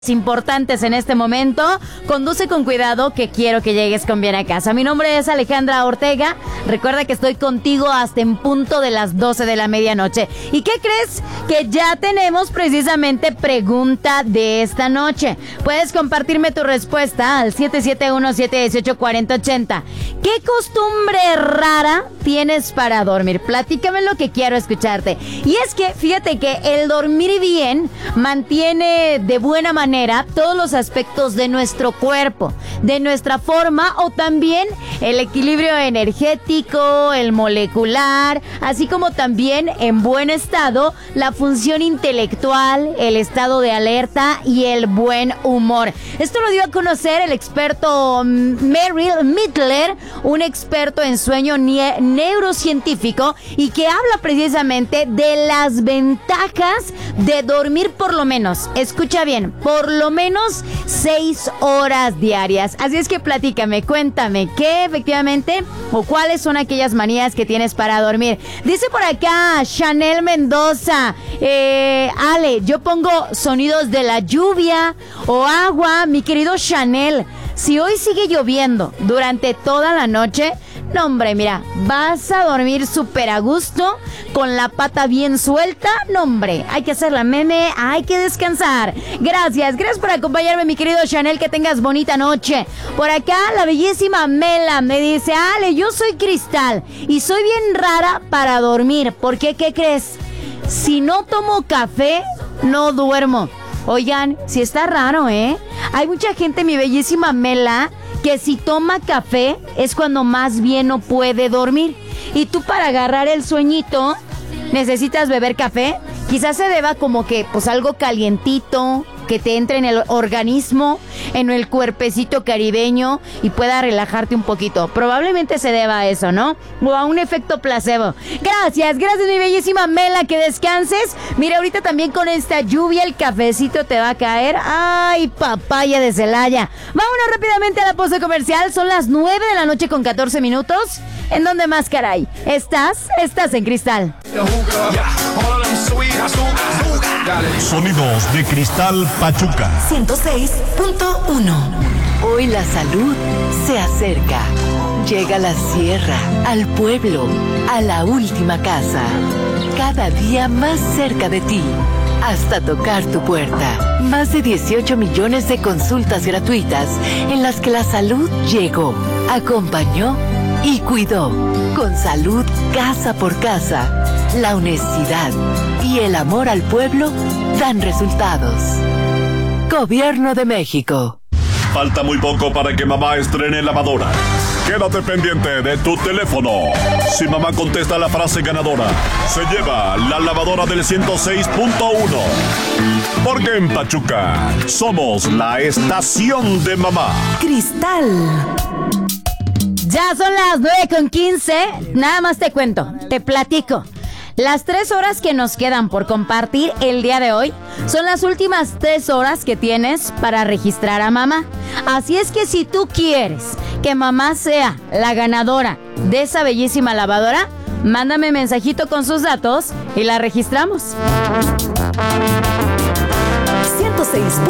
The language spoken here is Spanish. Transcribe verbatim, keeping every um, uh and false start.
importantes en este momento. Conduce con cuidado, que quiero que llegues con bien a casa. Mi nombre es Alejandra Ortega. Recuerda que estoy contigo hasta en punto de las doce de la medianoche. ¿Y qué crees? Que ya tenemos precisamente pregunta de esta noche. Puedes compartirme tu respuesta al siete siete uno, siete uno ocho, cuatro cero ocho cero. ¿Qué costumbre rara tienes para dormir? Platícame, lo que quiero escucharte. Y es que fíjate que el dormir bien mantiene de buena manera todos los aspectos de nuestro cuerpo, de nuestra forma, o también el equilibrio energético, el molecular, así como también en buen estado la función intelectual, el estado de alerta y el buen humor. Esto lo dio a conocer el experto Merrill Mittler, un experto en sueño ne- neurocientífico, y que habla precisamente de las ventajas de dormir por lo menos, escucha bien, por lo menos seis horas diarias. Así es que platícame, cuéntame, ¿qué efectivamente o cuáles son aquellas manías que tienes para dormir? Dice por acá Chanel Mendoza, eh, Ale, yo pongo sonidos de la lluvia o agua. Mi querido Chanel, si hoy sigue lloviendo durante toda la noche, no, hombre, mira, vas a dormir súper a gusto, con la pata bien suelta. No, hombre, hay que hacer la meme, hay que descansar. Gracias, gracias por acompañarme, mi querido Chanel, que tengas bonita noche. Por acá, la bellísima Mela me dice, Ale, yo soy Cristal y soy bien rara para dormir. ¿Por qué? ¿Qué crees? Si no tomo café, no duermo. Oigan, sí está raro, ¿eh? Hay mucha gente, mi bellísima Mela, que si toma café es cuando más bien no puede dormir. Y tú, para agarrar el sueñito, necesitas beber café. Quizás se deba como que pues algo calientito, que te entre en el organismo, en el cuerpecito caribeño, y pueda relajarte un poquito. Probablemente se deba a eso, ¿no? O a un efecto placebo. Gracias, gracias, mi bellísima Mela, que descanses. Mira, ahorita también con esta lluvia el cafecito te va a caer. ¡Ay, papaya de Celaya! Vámonos rápidamente a la pausa comercial. Son las nueve de la noche con catorce minutos. ¿En dónde más, caray? ¿Estás? Estás en Cristal. Sonidos de Cristal Pachuca ciento seis punto uno. Hoy la salud se acerca. Llega a la sierra, al pueblo, a la última casa. Cada día más cerca de ti, hasta tocar tu puerta. Más de dieciocho millones de consultas gratuitas en las que la salud llegó, acompañó y cuidó. Con salud casa por casa, la honestidad y el amor al pueblo dan resultados. Gobierno de México. Falta muy poco para que mamá estrene lavadora. Quédate pendiente de tu teléfono. Si mamá contesta la frase ganadora, se lleva la lavadora del ciento seis punto uno. Porque en Pachuca somos la estación de mamá. Cristal. Ya son las nueve con quince. Nada más te cuento, te platico. Las tres horas que nos quedan por compartir el día de hoy son las últimas tres horas que tienes para registrar a mamá. Así es que si tú quieres que mamá sea la ganadora de esa bellísima lavadora, mándame mensajito con sus datos y la registramos. ciento seis